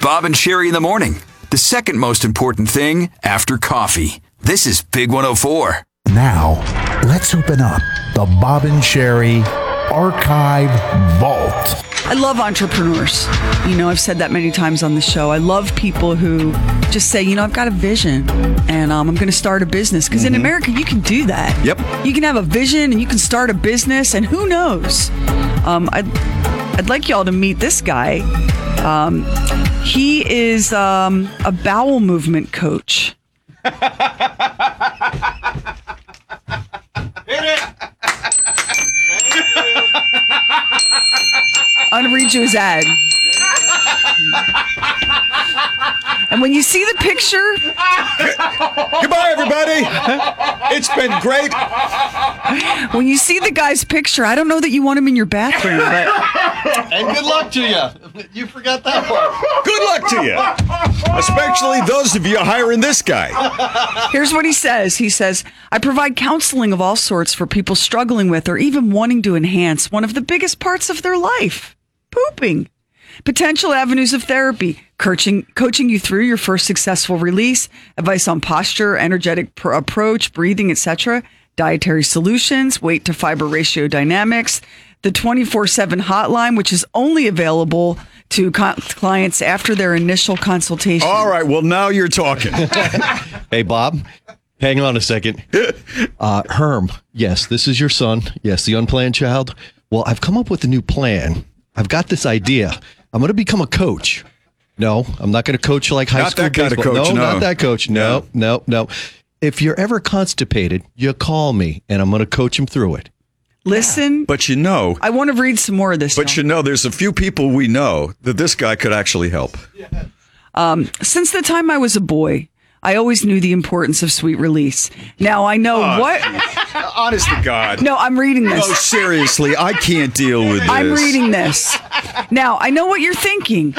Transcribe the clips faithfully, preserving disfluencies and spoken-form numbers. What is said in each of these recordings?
Bob and Sherry in the morning. The second most important thing after coffee. This is Big one oh four. Now, let's open up the Bob and Sherry Archive Vault. I love entrepreneurs. You know, I've said that many times on the show. I love people who just say, you know, I've got a vision and um, I'm going to start a business. Because mm-hmm. in America, you can do that. Yep. You can have a vision and you can start a business, and who knows? Um, I'd, I'd like y'all to meet this guy. Um, he is um, a bowel movement coach. Hit it! I'm going to read you his ad. And when you see the picture... Goodbye, everybody. It's been great. When you see the guy's picture, I don't know that you want him in your bathroom, but... And good luck to you. You forgot that part. Good luck to you. Especially those of you hiring this guy. Here's what he says. He says, I provide counseling of all sorts for people struggling with or even wanting to enhance one of the biggest parts of their life, pooping. Potential avenues of therapy, coaching, coaching you through your first successful release, advice on posture, energetic pr- approach, breathing, et cetera, dietary solutions, weight to fiber ratio dynamics, the twenty-four seven hotline, which is only available to co- clients after their initial consultation. All right, well, now you're talking. Hey, Bob, hang on a second. Uh, Herm, yes, this is your son. Yes, the unplanned child. Well, I've come up with a new plan. I've got this idea. I'm going to become a coach. No, I'm not going to coach like high Not school that kind of baseball. coach, no, no. not that coach. No, no, no. If you're ever constipated, you call me, and I'm going to coach him through it. Listen, But you know, I want to read some more of this. but now. you know, there's a few people we know that this guy could actually help. Um, since the time I was a boy, I always knew the importance of sweet release. Now I know Oh, what. Honest to God. No, I'm reading No, this. seriously, I can't deal with this. I'm reading this. Now I know what you're thinking.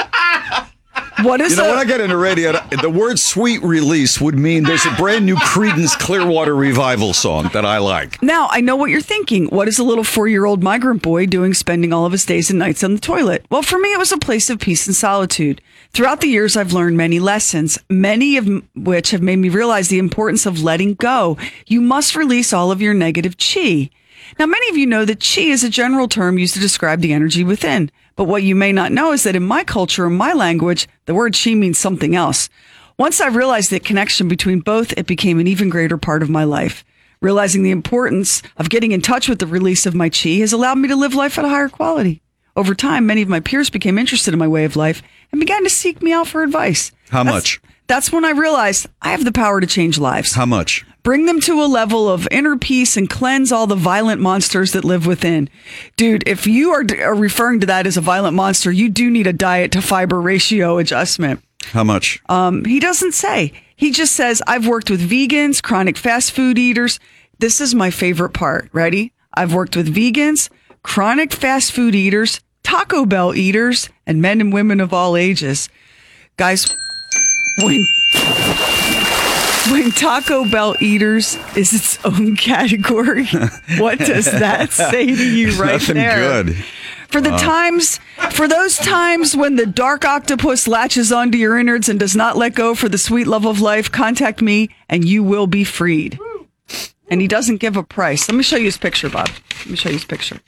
What is You know, a, when I get into radio, the word sweet release would mean there's a brand new Creedence Clearwater Revival song that I like. Now I know what you're thinking. What is a little four-year-old migrant boy doing spending all of his days and nights on the toilet? Well, for me, it was a place of peace and solitude. Throughout the years, I've learned many lessons, many of which have made me realize the importance of letting go. You must release all of your negative chi. Now, many of you know that chi is a general term used to describe the energy within. But what you may not know is that in my culture, in my language, the word chi means something else. Once I realized the connection between both, it became an even greater part of my life. Realizing the importance of getting in touch with the release of my chi has allowed me to live life at a higher quality. Over time, many of my peers became interested in my way of life and began to seek me out for advice. How That's- much? That's when I realized I have the power to change lives. How much? Bring them to a level of inner peace and cleanse all the violent monsters that live within. Dude, if you are, are referring to that as a violent monster, you do need a diet to fiber ratio adjustment. How much? Um, he doesn't say. He just says, I've worked with vegans, chronic fast food eaters. This is my favorite part. Ready? I've worked with vegans, chronic fast food eaters, Taco Bell eaters, and men and women of all ages. Guys, when when Taco Bell eaters is its own category, what does that say to you right Nothing there? good. For the times, for those times when the dark octopus latches onto your innards and does not let go for the sweet love of life, contact me and you will be freed. And he doesn't give a price. Let me show you his picture, Bob. Let me show you his picture.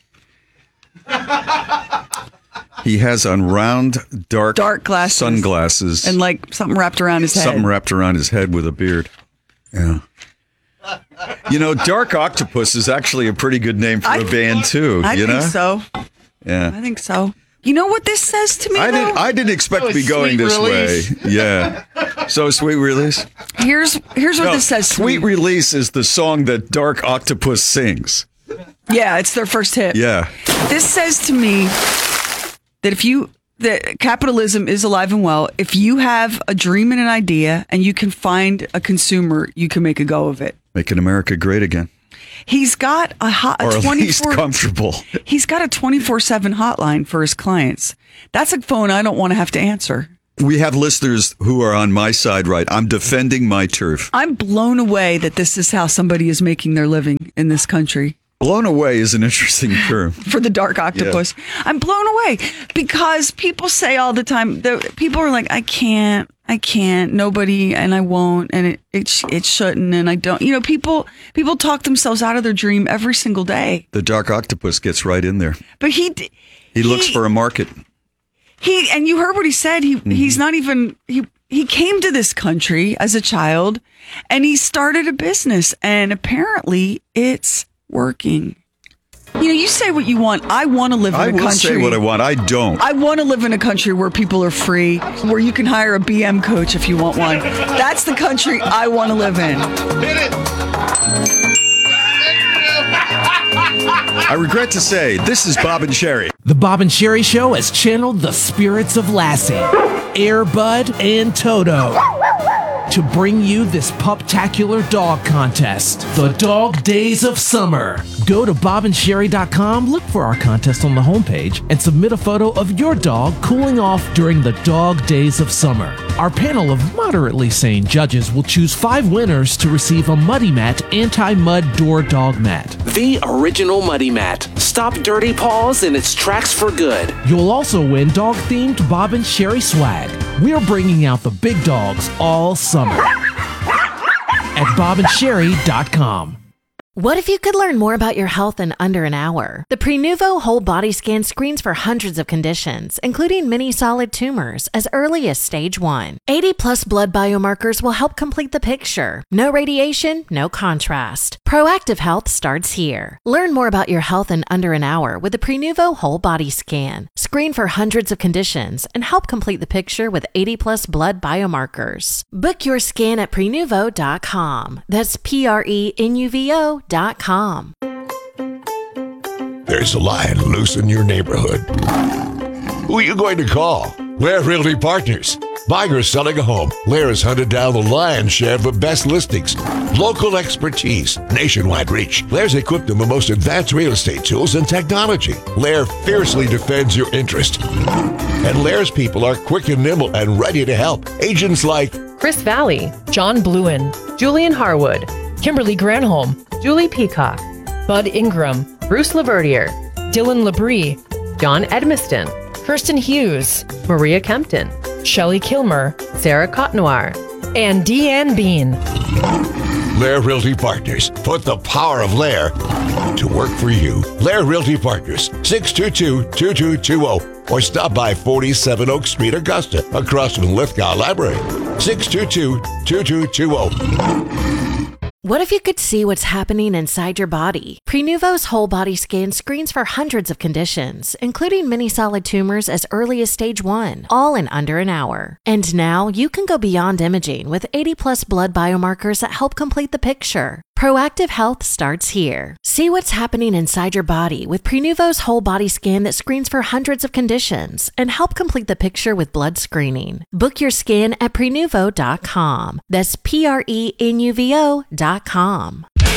He has on round, dark, Dark glasses. sunglasses And like something wrapped around his head. something wrapped around his head with a beard. Yeah. You know, Dark Octopus is actually a pretty good name for I- a band too. I you think know? so. I Yeah. think so. You know what this says to me, I though? didn't. I didn't expect to be Oh, going sweet this release. way. Yeah. So sweet release. Here's here's what No, this says to sweet me. release is the song that Dark Octopus sings. Yeah, it's their first hit. Yeah. This says to me that if you that capitalism is alive and well, if you have a dream and an idea and you can find a consumer, you can make a go of it. Making America great again, He's got a hot or a at least twenty-four comfortable. He's got a twenty-four seven hotline for his clients. That's a phone I don't want to have to answer. We have listeners who are on my side, right? I'm defending my turf. I'm blown away that this is how somebody is making their living in this country. Blown away is an interesting term. For the dark octopus. Yeah. I'm blown away because people say all the time, the, people are like, I can't, I can't, nobody, and I won't, and it, it, sh- it shouldn't, and I don't. You know, people people talk themselves out of their dream every single day. The dark octopus gets right in there. But he... He, he looks for a market. He, and you heard what he said, he mm-hmm. he's not even, he he came to this country as a child, and he started a business, and apparently it's working. You know, you say what you want. I want to live in I a country. I will say what I want. I don't. I want to live in a country where people are free, where you can hire a B M coach if you want one. That's the country I want to live in. Hit it. I regret to say, this is Bob and Sherry. The Bob and Sherry Show has channeled the spirits of Lassie, Air Bud, and Toto to bring you this puptacular dog contest, the Dog Days of Summer. Go to bob and sherry dot com, look for our contest on the homepage, and submit a photo of your dog cooling off during the Dog Days of Summer. Our panel of moderately sane judges will choose five winners to receive a Muddy Mat anti-mud door dog mat. The original Muddy Mat. Stop dirty paws in its tracks for good. You'll also win dog-themed Bob and Sherry swag. We're bringing out the big dogs all summer at bob and sherry dot com. What if you could learn more about your health in under an hour? The Prenuvo Whole Body Scan screens for hundreds of conditions, including many solid tumors, as early as stage one. eighty plus blood biomarkers will help complete the picture. No radiation, no contrast. Proactive health starts here. Learn more about your health in under an hour with the Prenuvo Whole Body Scan. Screen for hundreds of conditions and help complete the picture with eighty plus blood biomarkers. Book your scan at prenuvo dot com. That's P R E N U V O dot com. There's a lion loose in your neighborhood. Who are you going to call? Lair Realty Partners. Buying or selling a home, Lair has hunted down the lion's share of the best listings. Local expertise, nationwide reach. Lair's equipped them with the most advanced real estate tools and technology. Lair fiercely defends your interest. And Lair's people are quick and nimble and ready to help. Agents like Chris Valley, John Bluen, Julian Harwood, Kimberly Granholm, Julie Peacock, Bud Ingram, Bruce Laverdier, Dylan Labrie, John Edmiston, Kirsten Hughes, Maria Kempton, Shelley Kilmer, Sarah Cotnoir, and Deanne Bean. Lair Realty Partners. Put the power of Lair to work for you. Lair Realty Partners, six two two, two two two zero, or stop by forty-seven Oak Street, Augusta, across from Lithgow Library. six two two, two two two zero. What if you could see what's happening inside your body? Prenuvo's Whole Body Scan screens for hundreds of conditions, including many solid tumors as early as stage one, all in under an hour. And now you can go beyond imaging with eighty plus blood biomarkers that help complete the picture. Proactive health starts here. See what's happening inside your body with Prenuvo's Whole Body Scan that screens for hundreds of conditions and help complete the picture with blood screening. Book your scan at prenuvo dot com. That's P R E N U V O dot com.